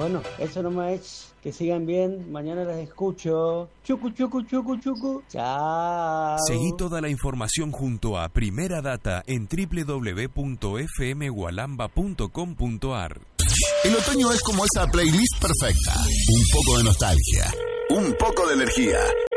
Bueno, eso nomás es. Que sigan bien. Mañana las escucho. Chucu, chucu, chucu, chucu. Chao. Seguí toda la información junto a Primera Data en www.fmgualamba.com.ar. El otoño es como esa playlist perfecta. Un poco de nostalgia, un poco de energía